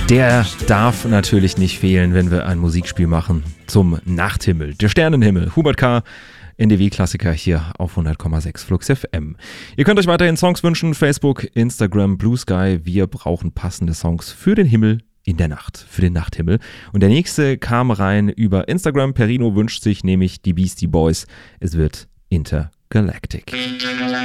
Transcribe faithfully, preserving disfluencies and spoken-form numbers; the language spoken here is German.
Der darf natürlich nicht fehlen, wenn wir ein Musikspiel machen zum Nachthimmel. Der Sternenhimmel. Hubert K., N D W-Klassiker hier auf hundert Komma sechs Flux F M. Ihr könnt euch weiterhin Songs wünschen. Facebook, Instagram, Blue Sky. Wir brauchen passende Songs für den Himmel in der Nacht, für den Nachthimmel. Und der nächste kam rein über Instagram. Perino wünscht sich nämlich die Beastie Boys. Es wird Intergalactic.